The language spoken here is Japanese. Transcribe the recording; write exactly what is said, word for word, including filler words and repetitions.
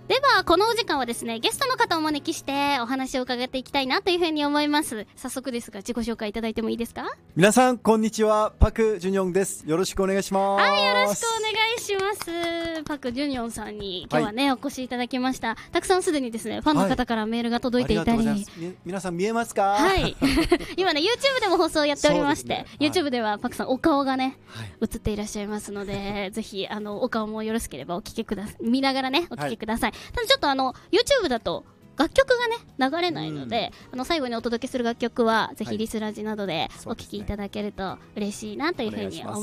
ではこのお時間はですね、ゲストの方をお招きしてお話を伺っていきたいなというふうに思います。早速ですが自己紹介いただいてもいいですか？ 皆さんこんにちは、パク・ジュニョンです。よろしくお願いします。 はい、よろしくお願いします。パク・ジュニョンさんに今日はね、はい、お越しいただきました。たくさんすでにですねファンの方からメールが届いていたり、はい、 皆さん見えますか？ はい今ね YouTube でも放送やっておりまして、ね、はい、YouTube ではパクさんお顔がね、はい、映っていらっしゃいますのでぜひあのお顔もよろしければお聞きください。見ながらねお聞きください、はい、ただちょっとあの YouTube だと楽曲がね流れないので、うん、あの最後にお届けする楽曲はぜひリスラジなどでお聴きいただけると嬉しいなというふうに思います。